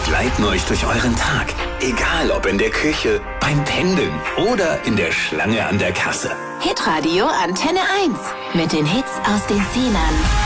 begleiten euch durch euren Tag. Egal ob in der Küche, beim Pendeln oder in der Schlange an der Kasse. Hitradio Antenne 1 mit den Hits aus den 10ern.